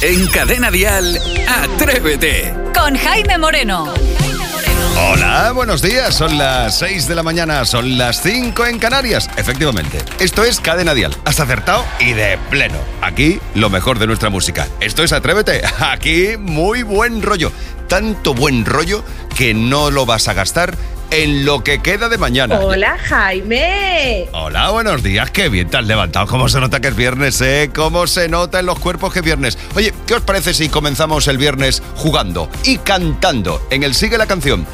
En Cadena Dial, Atrévete. Con Jaime Moreno. Hola, buenos días. Son las 6 de la mañana, son las 5 en Canarias. Efectivamente, esto es Cadena Dial. Has acertado y de pleno. Aquí, lo mejor de nuestra música. Esto es Atrévete. Aquí, muy buen rollo. Tanto buen rollo que no lo vas a gastar en lo que queda de mañana. Hola, Jaime. Hola, buenos días. Qué bien te has levantado. Cómo se nota que es viernes, ¿eh? Cómo se nota en los cuerpos que es viernes. Oye, ¿qué os parece si comenzamos el viernes jugando y cantando en el Sigue la Canción?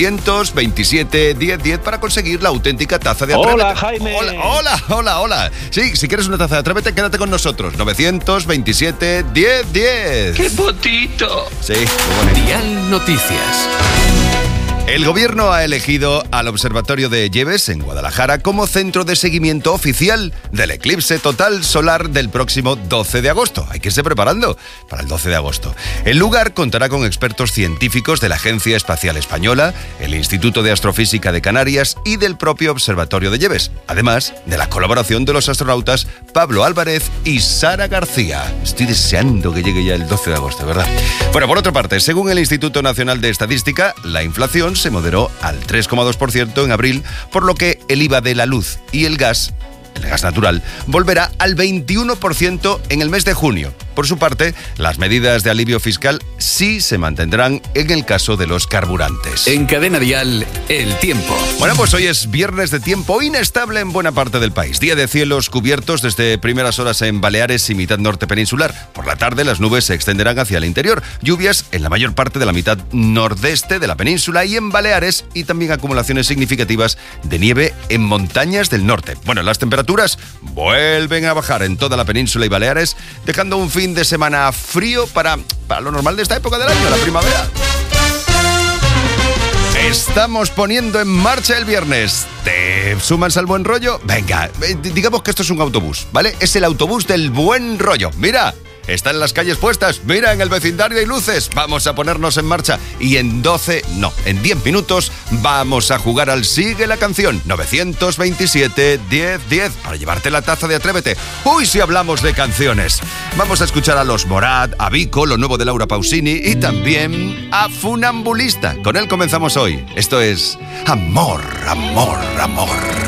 927 1010 para conseguir la auténtica taza de Atrévete. Hola, Jaime. Hola. Sí, si quieres una taza de Atrévete, quédate con nosotros. 927 1010. ¡Qué potito! Sí, qué bonito. Dial Noticias. El gobierno ha elegido al Observatorio de Lleves, en Guadalajara, como centro de seguimiento oficial del eclipse total solar del próximo 12 de agosto. Hay que irse preparando para el 12 de agosto. El lugar contará con expertos científicos de la Agencia Espacial Española, el Instituto de Astrofísica de Canarias y del propio Observatorio de Lleves, además de la colaboración de los astronautas Pablo Álvarez y Sara García. Estoy deseando que llegue ya el 12 de agosto, ¿verdad? Bueno, por otra parte, según el Instituto Nacional de Estadística, la inflación se moderó al 3,2% en abril, por lo que el IVA de la luz y el gas natural, volverá al 21% en el mes de junio. Por su parte, las medidas de alivio fiscal sí se mantendrán en el caso de los carburantes. En Cadena Dial, el tiempo. Bueno, pues hoy es viernes de tiempo inestable en buena parte del país. Día de cielos cubiertos desde primeras horas en Baleares y mitad norte peninsular. Por la tarde las nubes se extenderán hacia el interior. Lluvias en la mayor parte de la mitad nordeste de la península y en Baleares, y también acumulaciones significativas de nieve en montañas del norte. Bueno, las temperaturas vuelven a bajar en toda la península y Baleares, dejando un fin de semana frío para lo normal de esta época del año, la primavera. Estamos poniendo en marcha el viernes. ¿Te sumas al buen rollo? Venga, digamos que esto es un autobús, ¿vale? Es el autobús del buen rollo. Mira, están las calles puestas. Mira, en el vecindario hay luces. Vamos a ponernos en marcha. Y en 10 minutos vamos a jugar al Sigue la Canción. 927 1010 para llevarte la taza de Atrévete. Uy, si hablamos de canciones. Vamos a escuchar a Los Morat, a Vico, lo nuevo de Laura Pausini y también a Funambulista. Con él comenzamos hoy. Esto es Amor, Amor, Amor.